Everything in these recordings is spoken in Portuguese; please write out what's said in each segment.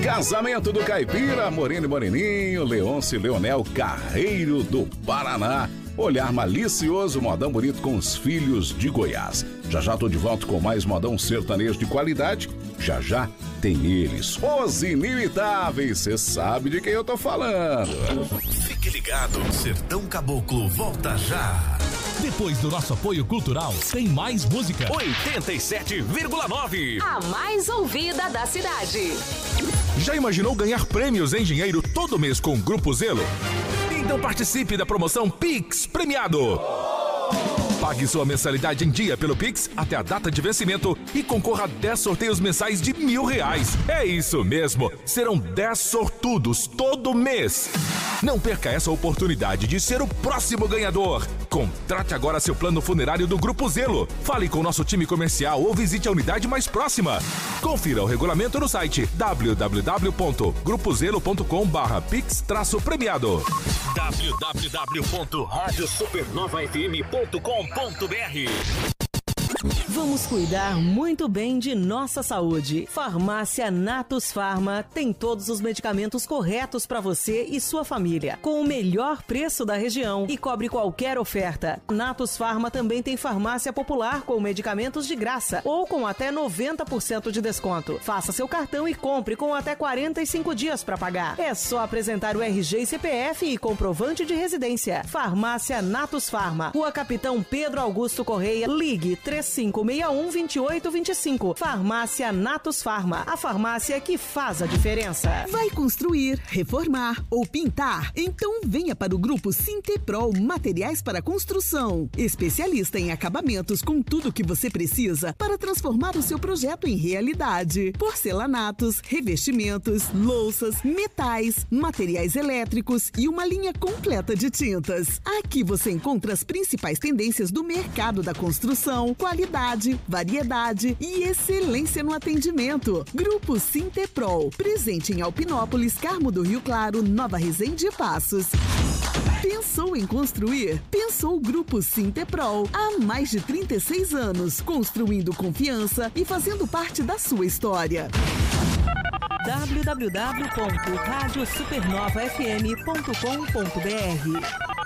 Casamento do Caipira, Moreno e Moreninho, Leôncio e Leonel Carreiro do Paraná. Olhar malicioso, modão bonito com os filhos de Goiás. Já tô de volta com mais modão sertanejo de qualidade. Já tem eles, os inimitáveis. Cê sabe de quem eu tô falando. Fique ligado, Sertão Caboclo volta já. Depois do nosso apoio cultural, tem mais música. 87,9. A mais ouvida da cidade. Já imaginou ganhar prêmios em dinheiro todo mês com o Grupo Zelo? Então participe da promoção Pix Premiado. Pague sua mensalidade em dia pelo Pix até a data de vencimento e concorra a 10 sorteios mensais de R$1.000. É isso mesmo, serão 10 sortudos todo mês. Não perca essa oportunidade de ser o próximo ganhador. Contrate agora seu plano funerário do Grupo Zelo. Fale com o nosso time comercial ou visite a unidade mais próxima. Confira o regulamento no site www.grupozelo.com/pix-premiado. www.radiosupernovafm.com.br. Vamos cuidar muito bem de nossa saúde. Farmácia Natus Farma tem todos os medicamentos corretos para você e sua família, com o melhor preço da região e cobre qualquer oferta. Natus Farma também tem farmácia popular com medicamentos de graça ou com até 90% de desconto. Faça seu cartão e compre com até 45 dias para pagar. É só apresentar o RG e CPF e comprovante de residência. Farmácia Natus Farma, Rua Capitão Pedro Augusto Correia, ligue 3561-2825. Farmácia Natus Farma, a farmácia que faz a diferença. Vai construir, reformar ou pintar? Então venha para o Grupo Sinteprol Materiais para Construção. Especialista em acabamentos com tudo que você precisa para transformar o seu projeto em realidade. Porcelanatos, revestimentos, louças, metais, materiais elétricos e uma linha completa de tintas. Aqui você encontra as principais tendências do mercado da construção, qualidade, variedade e excelência no atendimento. Grupo Sinteprol, presente em Alpinópolis, Carmo do Rio Claro, Nova Resende e Passos. Pensou em construir? Pensou o Grupo Sinteprol. Há mais de 36 anos, construindo confiança e fazendo parte da sua história. www.radiosupernovafm.com.br.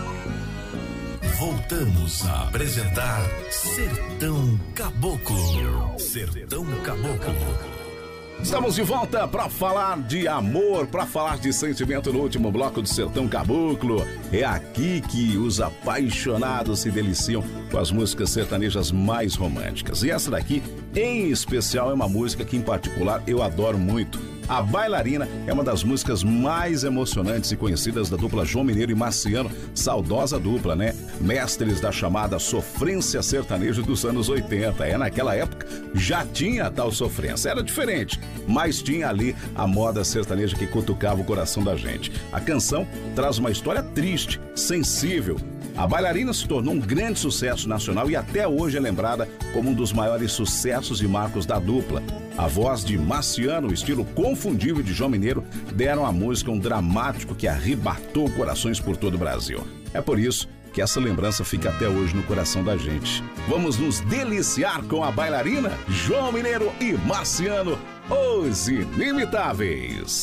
Voltamos a apresentar Sertão Caboclo. Sertão Caboclo. Estamos de volta para falar de amor, para falar de sentimento no último bloco do Sertão Caboclo. É aqui que os apaixonados se deliciam com as músicas sertanejas mais românticas. E essa daqui, em especial, é uma música que, em particular, eu adoro muito. A Bailarina é uma das músicas mais emocionantes e conhecidas da dupla João Mineiro e Marciano, saudosa dupla, né? Mestres da chamada sofrência sertaneja dos anos 80. Naquela época já tinha a tal sofrência, era diferente, mas tinha ali a moda sertaneja que cutucava o coração da gente. A canção traz uma história triste, sensível. A Bailarina se tornou um grande sucesso nacional e até hoje é lembrada como um dos maiores sucessos e marcos da dupla. A voz de Marciano, o estilo confundível de João Mineiro, deram à música um dramático que arrebatou corações por todo o Brasil. É por isso que essa lembrança fica até hoje no coração da gente. Vamos nos deliciar com a Bailarina, João Mineiro e Marciano, os inimitáveis.